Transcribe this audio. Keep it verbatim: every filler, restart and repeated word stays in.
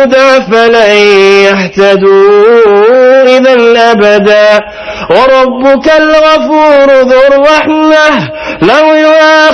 الهدى فلن يهتدوا إذا أبدا. وربك الغفور ذو الرحمة لو يؤاخذ